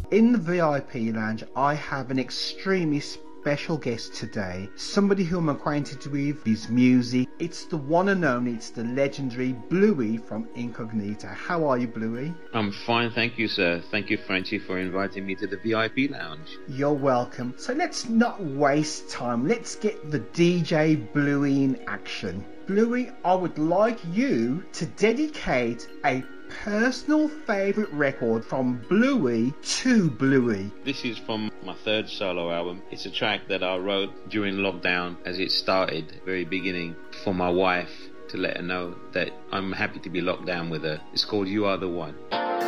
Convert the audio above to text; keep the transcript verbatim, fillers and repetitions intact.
In the V I P lounge, I have an extremely special guest today, somebody who I'm acquainted with his music. It's the one and only, it's the legendary Bluey from Incognito. How are you, Bluey? I'm fine, thank you, sir. Thank you, Frenchie, for inviting me to the V I P lounge. You're welcome. So let's not waste time. Let's get the D J Bluey in action. Bluey, I would like you to dedicate a personal favourite record from Bluey to Bluey. This is from my third solo album. It's a track that I wrote during lockdown as it started, very beginning, for my wife, to let her know that I'm happy to be locked down with her. It's called You Are The One.